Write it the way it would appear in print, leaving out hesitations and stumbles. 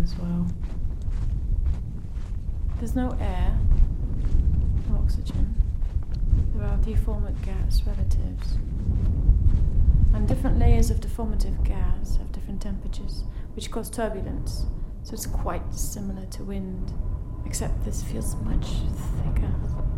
as well. There's no air, no oxygen. There are deformant gas relatives. And different layers of deformative gas have different temperatures, which cause turbulence. So it's quite similar to wind, except this feels much thicker.